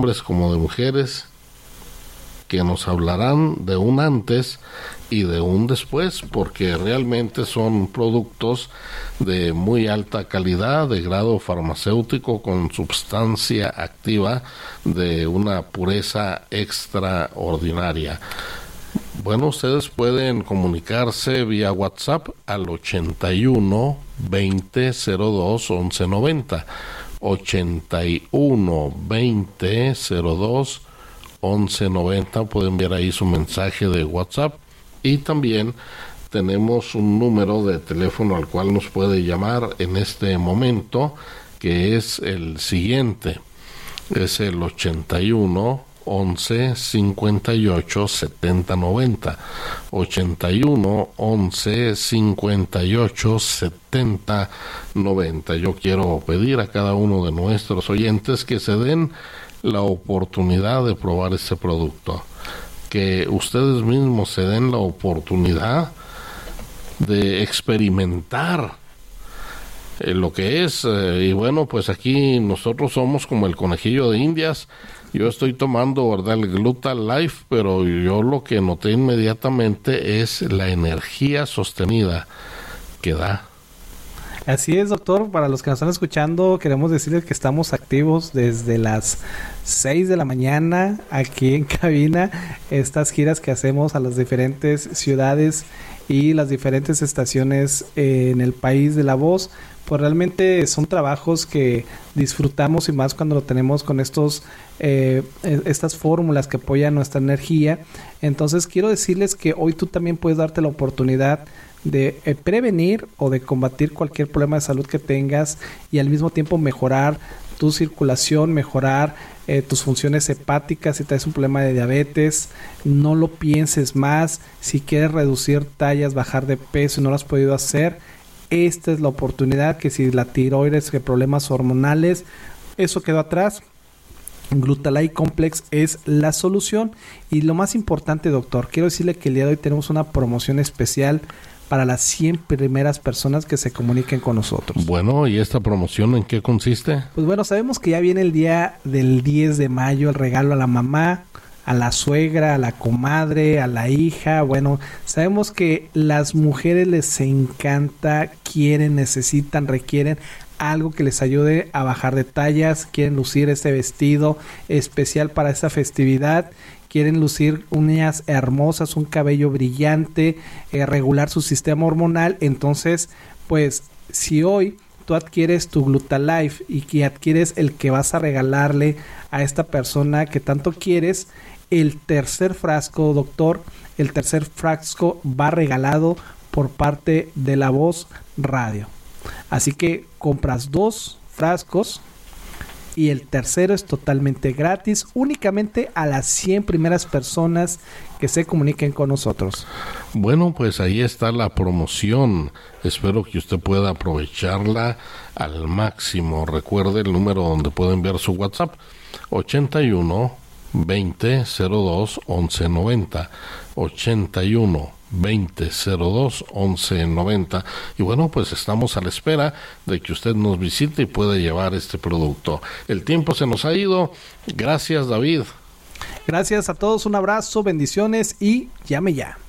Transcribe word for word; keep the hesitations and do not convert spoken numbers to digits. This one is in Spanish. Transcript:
hombres como de mujeres, que nos hablarán de un antes y de un después, porque realmente son productos de muy alta calidad, de grado farmacéutico, con sustancia activa de una pureza extraordinaria. Bueno, ustedes pueden comunicarse vía WhatsApp al ochenta y uno, veinte, cero dos, once noventa, ochenta y uno, veinte, cero dos, once noventa. Pueden enviar ahí su mensaje de WhatsApp, y también tenemos un número de teléfono al cual nos puede llamar en este momento, que es el siguiente: es el ochenta y uno, once, cincuenta y ocho, setenta noventa, ochenta y uno, once, cincuenta y ocho, setenta noventa. Yo quiero pedir a cada uno de nuestros oyentes que se den la oportunidad de probar este producto, que ustedes mismos se den la oportunidad de experimentar eh, lo que es, eh, y bueno, pues aquí nosotros somos como el conejillo de Indias. Yo estoy tomando, ¿verdad?, el Gluta Life, pero yo lo que noté inmediatamente es la energía sostenida que da. Así es, doctor. Para los que nos están escuchando, queremos decirles que estamos activos desde las seis de la mañana aquí en cabina. Estas giras que hacemos a las diferentes ciudades y las diferentes estaciones en el país de La Voz, pues realmente son trabajos que disfrutamos, y más cuando lo tenemos con estos eh, estas fórmulas que apoyan nuestra energía. Entonces quiero decirles que hoy tú también puedes darte la oportunidad de eh, prevenir o de combatir cualquier problema de salud que tengas, y al mismo tiempo mejorar tu circulación, mejorar eh, tus funciones hepáticas. Si traes un problema de diabetes, no lo pienses más. Si quieres reducir tallas, bajar de peso y no lo has podido hacer, esta es la oportunidad. Que si la tiroides, que problemas hormonales, eso quedó atrás, Glutalite Complex es la solución. Y lo más importante, doctor, quiero decirle que el día de hoy tenemos una promoción especial para las cien primeras personas que se comuniquen con nosotros. Bueno, ¿y esta promoción en qué consiste? Pues bueno, sabemos que ya viene el día del diez de mayo, el regalo a la mamá, a la suegra, a la comadre, a la hija. Bueno, sabemos que las mujeres les encanta, quieren, necesitan, requieren algo que les ayude a bajar de tallas, quieren lucir este vestido especial para esta festividad, quieren lucir uñas hermosas, un cabello brillante, eh, regular su sistema hormonal. Entonces, pues, si hoy tú adquieres tu Glutalife y que adquieres el que vas a regalarle a esta persona que tanto quieres, el tercer frasco, doctor, el tercer frasco va regalado por parte de La Voz Radio. Así que compras dos frascos y el tercero es totalmente gratis, únicamente a las cien primeras personas que se comuniquen con nosotros. Bueno, pues ahí está la promoción. Espero que usted pueda aprovecharla al máximo. Recuerde el número donde puede enviar su WhatsApp: ochenta y uno, veinte, cero dos, once noventa, ochenta y uno, veinte, cero dos, once noventa. Y bueno, pues estamos a la espera de que usted nos visite y pueda llevar este producto. El tiempo se nos ha ido. Gracias, David. Gracias a todos, un abrazo, bendiciones y llame ya.